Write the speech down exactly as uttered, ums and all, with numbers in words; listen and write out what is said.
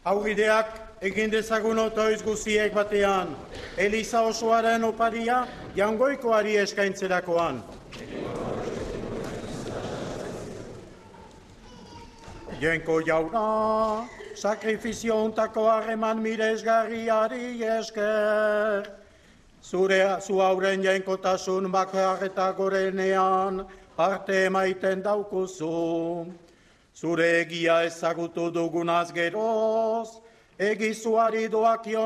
Aurrideak egin dezagun otoiz guziek batean, Eliza osoaren oparia jangoikoari eskaintzerakoan. Jenko jauna, sakrifizio ontako harreman miresgarriari esker. Zure zu hauren jainkotasun bakar eta gorenean parte emaiten daukuzu. Zure egia ezagutu dugunaz geroz, egizuari doakion